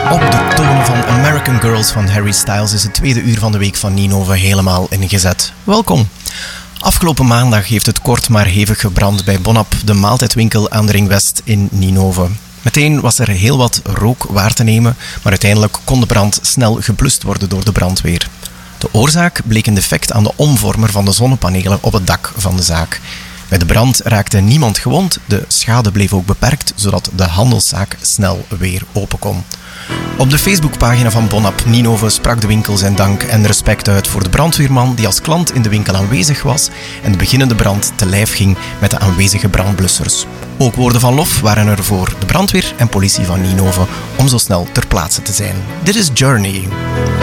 Op de tonen van American Girls van Harry Styles is het tweede uur van de week van Ninove helemaal ingezet. Welkom. Afgelopen maandag heeft het kort maar hevig gebrand bij Bonap, de maaltijdwinkel aan de Ring West in Ninove. Meteen was er heel wat rook waar te nemen, maar uiteindelijk kon de brand snel geblust worden door de brandweer. De oorzaak bleek een defect aan de omvormer van de zonnepanelen op het dak van de zaak. Bij de brand raakte niemand gewond, de schade bleef ook beperkt, zodat de handelszaak snel weer open kon. Op de Facebookpagina van Bonap Ninove sprak de winkel zijn dank en respect uit voor de brandweerman die als klant in de winkel aanwezig was en de beginnende brand te lijf ging met de aanwezige brandblussers. Ook woorden van lof waren er voor de brandweer en politie van Ninove om zo snel ter plaatse te zijn. Dit is Journey.